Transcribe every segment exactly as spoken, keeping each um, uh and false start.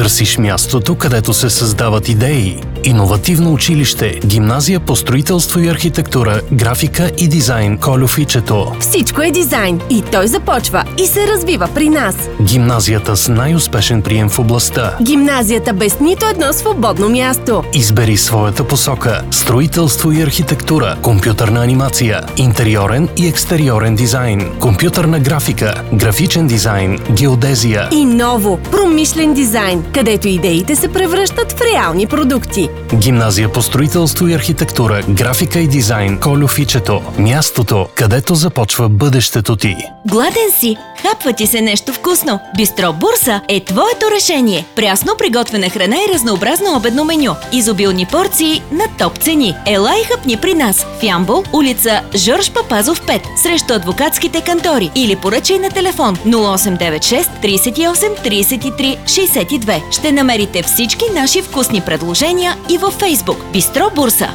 Търсиш мястото, където се създават идеи. Иновативно училище, гимназия по строителство и архитектура, графика и дизайн Кольо Фичето. Всичко е дизайн и той започва и се развива при нас. Гимназията с най-успешен прием в областта. Гимназията без нито едно свободно място. Избери своята посока. Строителство и архитектура, компютърна анимация, интериорен и екстериорен дизайн, компютърна графика, графичен дизайн, геодезия. И ново, промишлен дизайн, където идеите се превръщат в реални продукти. Гимназия по строителство и архитектура, графика и дизайн Кольо Фичето. Мястото, където започва бъдещето ти. Гладен си? Хапва ти се нещо вкусно? Бистро Бурса е твоето решение. Прясно приготвена храна и разнообразно обедно меню. Изобилни порции на топ цени. Ела и хъпни при нас в Ямбол, улица Жорж Папазов пет, срещу адвокатските кантори, или поръчай на телефон нула осем девет шест тридесет и осем тридесет и три шестдесет и две. Ще намерите всички наши вкусни предложения и във Фейсбук. Бистро Бурса.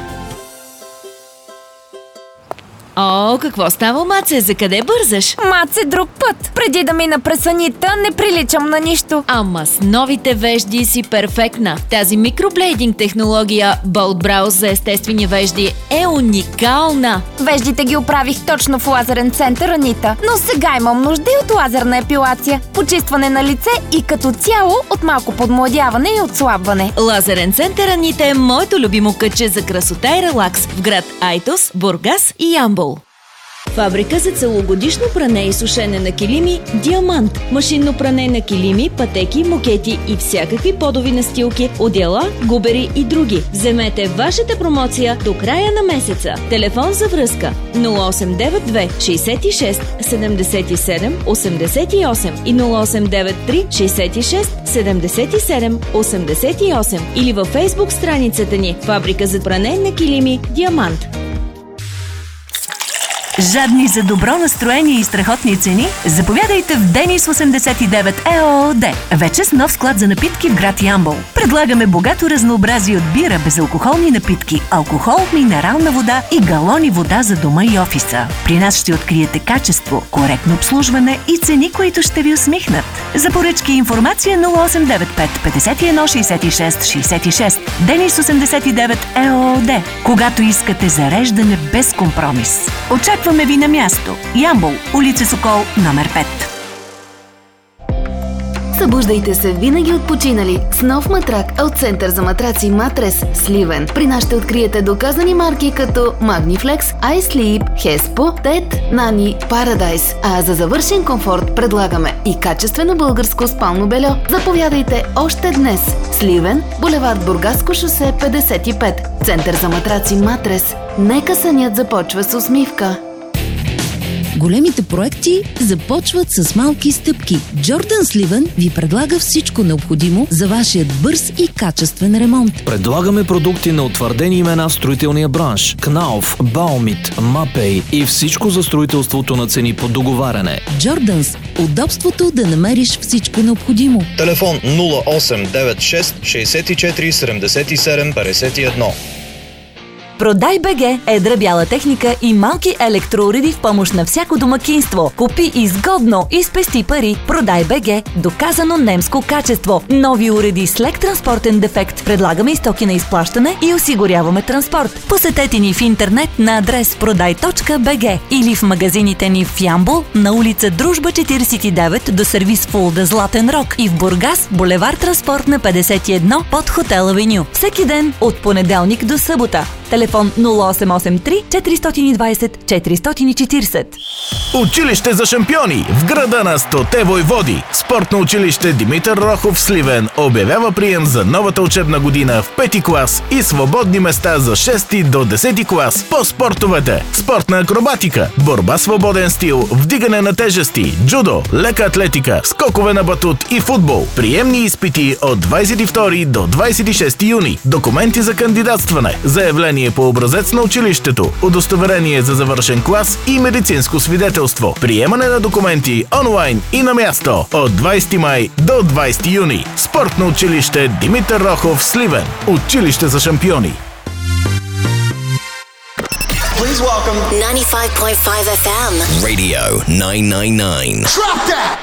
О, какво става, Маце? За къде бързаш? Маце, друг път. Преди да мина през Анита, не приличам на нищо. Ама с новите вежди си перфектна. Тази микроблейдинг технология Bold Brows за естествени вежди е уникална. Веждите ги оправих точно в лазерен център Анита, но сега имам нужда и от лазерна епилация, почистване на лице и като цяло от малко подмладяване и отслабване. Лазерен център Анита е моето любимо кътче за красота и релакс в град Айтос, Бургас и Ямбол. Фабрика за целогодишно пране и сушене на килими Диамант. Машинно пране на килими, пътеки, мокети и всякакви подови настилки, одеяла, губери и други. Вземете вашата промоция до края на месеца. Телефон за връзка нула осем девет две шестдесет и шест седемдесет и седем осемдесет и осем и нула осем девет три шестдесет и шест седемдесет и седем осемдесет и осем или във Фейсбук страницата ни Фабрика за пране на килими Диамант. Жадни за добро настроение и страхотни цени? Заповядайте в Денис осемдесет и девет ЕООД. Вече с нов склад за напитки в град Ямбол. Предлагаме богато разнообразие от бира, безалкохолни напитки, алкохол, минерална вода и галони вода за дома и офиса. При нас ще откриете качество, коректно обслужване и цени, които ще ви усмихнат. За поръчки и информация нула осем девет пет петдесет и едно шестдесет и шест шестдесет и шест. Денис осемдесет и девет ЕООД. Когато искате зареждане без компромис. Очакваме ви на място. Ямбол, улица Сокол, номер пет. Събуждайте се винаги отпочинали с нов матрак от Център за матраци Матрес Сливен. При нас ще откриете доказани марки като Magniflex, iSleep, Hespo, Тед, Nani, Paradise. А за завършен комфорт предлагаме и качествено българско спално бельо. Заповядайте още днес. Сливен, булевард Бургаско шосе петдесет и пет. Център за матраци Матрес. Нека сънят започва с усмивка. Големите проекти започват с малки стъпки. Джордан Сливен ви предлага всичко необходимо за вашият бърз и качествен ремонт. Предлагаме продукти на утвърдени имена в строителния бранш. Кнауф, Баумит, Мапей и всичко за строителството на цени по договаряне. Джорданс. Удобството да намериш всичко необходимо. Телефон нула осем девет шест шестдесет и четири седемдесет и седем петдесет и едно. Продай БГ е дръбяла техника и малки електроуреди в помощ на всяко домакинство. Купи изгодно и спести пари. Продай БГ. Доказано немско качество. Нови уреди с лек транспортен дефект. Предлагаме и стоки на изплащане и осигуряваме транспорт. Посетете ни в интернет на адрес продай точка би джи или в магазините ни в Ямбол на улица Дружба четиридесет и девет до сервис Фулда Златен Рок и в Бургас булевар Транспорт на петдесет и едно под Хотел Авеню. Всеки ден от понеделник до събота. Телефон нула осем осем три четири двайсет четири четирийсет. Училище за шампиони в града на стоте войводи. Спортно училище Димитър Рохов Сливен обявява прием за новата учебна година в пети клас и свободни места за шести до десети клас по спортовете: спортна акробатика, борба свободен стил, вдигане на тежести, джудо, лека атлетика, скокове на батут и футбол. Приемни изпити от двайсет и втори до двайсет и шести юни. Документи за кандидатстване, заявление по образец на училището, удостоверение за завършен клас и медицинско свидетелство. Приемане на документи онлайн и на място от двайсети май до двайсети юни. Спортно училище Димитър Рохов Сливен. Училище за шампиони. Please welcome ninety-five point five F M Radio nine ninety-nine. Drop that!